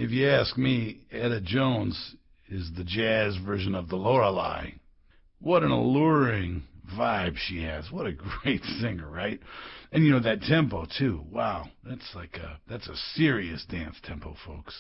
If you ask me, Etta Jones is the jazz version of the Lorelei. What an alluring vibe she has. What a great singer, right? And that tempo too. Wow, that's a serious dance tempo, folks.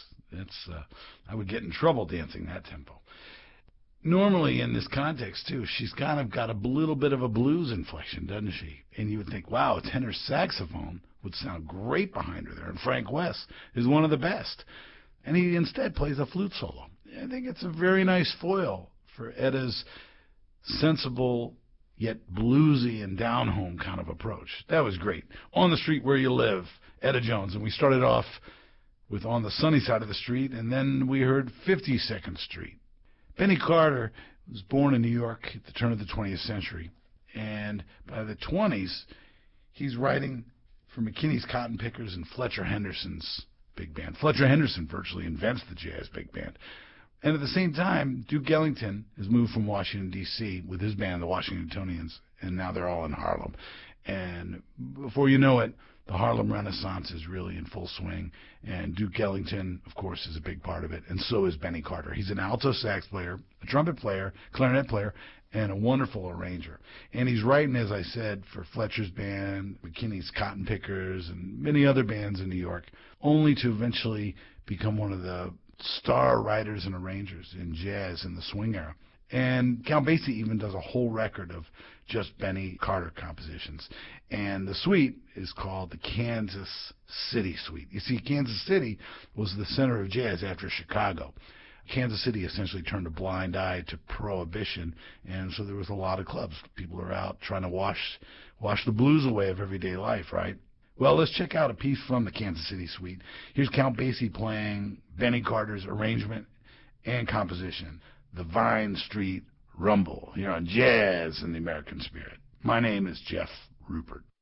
I would get in trouble dancing that tempo. Normally in this context too, she's kind of got a little bit of a blues inflection, doesn't she? And you would think, wow, a tenor saxophone would sound great behind her there. And Frank West is one of the best. And he instead plays a flute solo. I think it's a very nice foil for Etta's sensible yet bluesy and down-home kind of approach. That was great. On the Street Where You Live, Etta Jones. And we started off with On the Sunny Side of the Street, and then we heard 52nd Street. Benny Carter was born in New York at the turn of the 20th century, and by the 20s, he's writing for McKinney's Cotton Pickers and Fletcher Henderson's big band. Fletcher Henderson virtually invents the jazz big band. And at the same time, Duke Ellington has moved from Washington, D.C. with his band, the Washingtonians, and now they're all in Harlem. And before you know it, the Harlem Renaissance is really in full swing, and Duke Ellington, of course, is a big part of it, and so is Benny Carter. He's an alto sax player, a trumpet player, clarinet player, and a wonderful arranger. And he's writing, as I said, for Fletcher's band, McKinney's Cotton Pickers, and many other bands in New York, only to eventually become one of the star writers and arrangers in jazz in the swing era. And Count Basie even does a whole record of just Benny Carter compositions. And the suite is called the Kansas City Suite. You see, Kansas City was the center of jazz after Chicago. Kansas City essentially turned a blind eye to prohibition, and so there was a lot of clubs. People are out trying to wash the blues away of everyday life, right? Well, let's check out a piece from the Kansas City Suite. Here's Count Basie playing Benny Carter's arrangement and composition, the Vine Street Rumble, here on Jazz in the American Spirit. My name is Jeff Rupert.